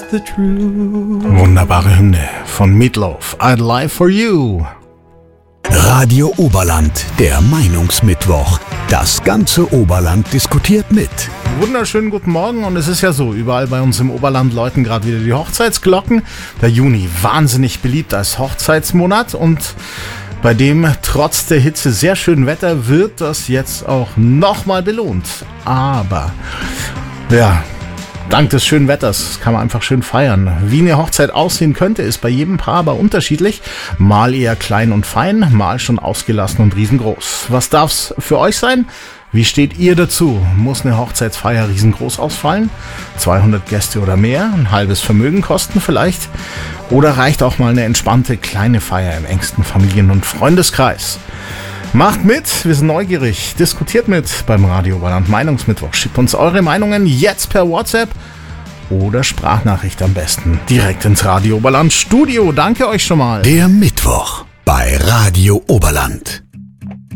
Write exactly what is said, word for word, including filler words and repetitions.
It's the truth. Wunderbare Hymne von Meatloaf. I'd lie for you. Radio Oberland, der Meinungsmittwoch. Das ganze Oberland diskutiert mit. Wunderschönen guten Morgen, und es ist ja so, überall bei uns im Oberland läuten gerade wieder die Hochzeitsglocken. Der Juni, wahnsinnig beliebt als Hochzeitsmonat, und bei dem trotz der Hitze sehr schönen Wetter wird das jetzt auch nochmal belohnt. Aber, ja, dank des schönen Wetters kann man einfach schön feiern. Wie eine Hochzeit aussehen könnte, ist bei jedem Paar aber unterschiedlich. Mal eher klein und fein, mal schon ausgelassen und riesengroß. Was darf's für euch sein? Wie steht ihr dazu? Muss eine Hochzeitsfeier riesengroß ausfallen? zweihundert Gäste oder mehr? Ein halbes Vermögen kosten vielleicht? Oder reicht auch mal eine entspannte kleine Feier im engsten Familien- und Freundeskreis? Macht mit, wir sind neugierig. Diskutiert mit beim Radio Oberland Meinungsmittwoch. Schickt uns eure Meinungen jetzt per WhatsApp oder Sprachnachricht am besten direkt ins Radio Oberland Studio. Danke euch schon mal. Der Mittwoch bei Radio Oberland.